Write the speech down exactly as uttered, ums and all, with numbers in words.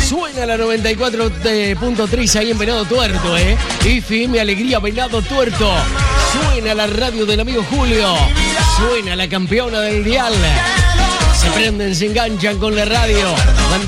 Suena la noventa y cuatro punto tres ahí en Venado Tuerto, ¿eh? F M Alegría Venado Tuerto. Suena la radio del amigo Julio. Suena la campeona del dial. Se prenden, se enganchan con la radio.